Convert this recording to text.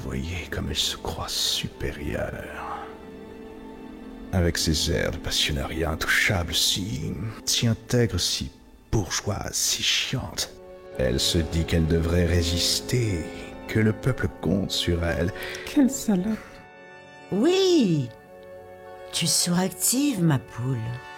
voyez comme elle se croit supérieure. Avec ses airs de passionnariat intouchable, si intègre, si bourgeoise, si chiante. Elle se dit qu'elle devrait résister, que le peuple compte sur elle. Quelle salope! Oui, tu es suractive, ma poule.